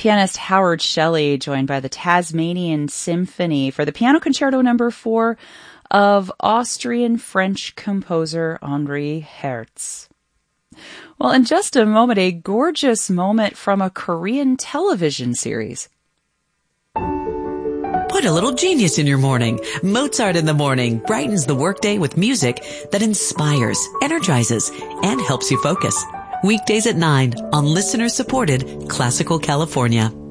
pianist Howard Shelley, joined by the Tasmanian Symphony for the Piano Concerto No. 4 of Austrian-French composer Henri Herz. Well, in just a moment, a gorgeous moment from a Korean television series. Put a little genius in your morning. Mozart in the Morning brightens the workday with music that inspires, energizes, and helps you focus. Weekdays at 9 on listener-supported Classical California.